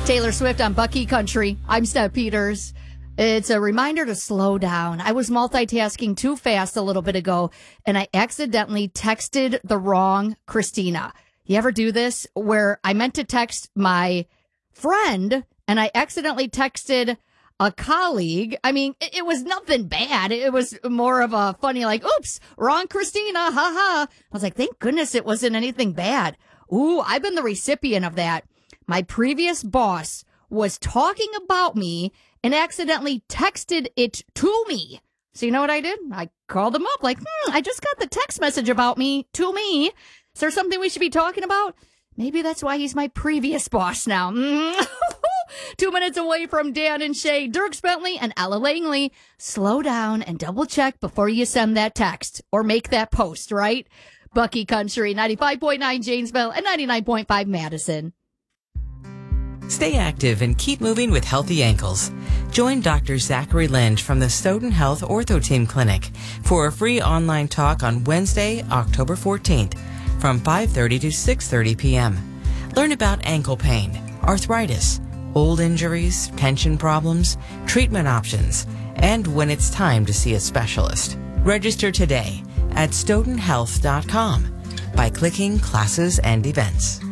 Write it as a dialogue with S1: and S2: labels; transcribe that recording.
S1: Taylor Swift on Bucky Country. I'm Steph Peters. It's a reminder to slow down. I was multitasking too fast a little bit ago, and I accidentally texted the wrong Christina. You ever do this where I meant to text my friend, and I accidentally texted a colleague? I mean, it was nothing bad. It was more of a funny, like, oops, wrong Christina, ha. I was like, thank goodness it wasn't anything bad. Ooh, I've been the recipient of that. My previous boss was talking about me and accidentally texted it to me. So you know what I did? I called him up like, I just got the text message about me to me. Is there something we should be talking about? Maybe that's why he's my previous boss now. 2 minutes away from Dan and Shay, Dierks Bentley and Ella Langley. Slow down and double check before you send that text or make that post, right? Bucky Country, 95.9 Janesville and 99.5 Madison.
S2: Stay active and keep moving with healthy ankles. Join Dr. Zachary Lynch from the Stoughton Health Ortho Team Clinic for a free online talk on Wednesday, October 14th from 5:30 to 6:30 p.m. Learn about ankle pain, arthritis, old injuries, tension problems, treatment options, and when it's time to see a specialist. Register today at stoughtonhealth.com by clicking classes and events.